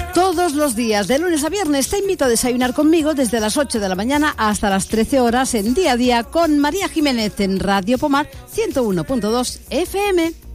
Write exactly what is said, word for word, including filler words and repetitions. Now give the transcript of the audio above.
Todos los días, de lunes a viernes, te invito a desayunar conmigo desde las ocho de la mañana hasta las trece horas en Día a Día con María Jiménez en Radio Pomar ciento uno punto dos F M.